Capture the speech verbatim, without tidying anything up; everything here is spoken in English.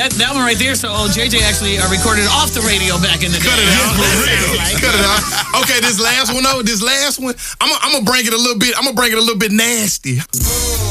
that, that one right there, so oh, J J actually uh, recorded off the radio back in the day. Cut it out. Cut it out. Okay, this last one, though, this last one, I'm gonna bring it a little bit, I'm gonna bring it a little bit nasty.